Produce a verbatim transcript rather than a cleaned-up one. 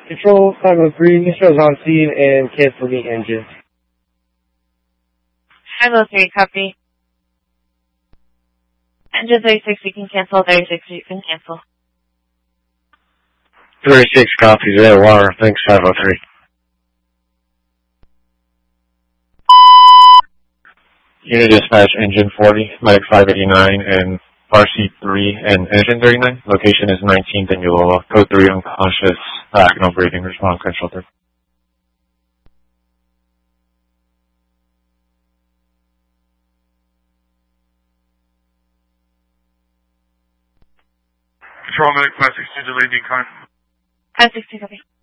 Control five oh three, Mistral is on scene and cancel the engine. five oh three, copy. Engine thirty-six, you can cancel. thirty-six, you can cancel. thirty-six copies, there, water. Thanks, five oh three. Unit dispatch, engine forty, medic five eighty-nine, and R C three, and engine thirty-nine. Location is nineteenth and Ulloa. Code three, unconscious, back, no breathing, respond, control three. Control medic five sixty, delayed decline. five sixty, copy.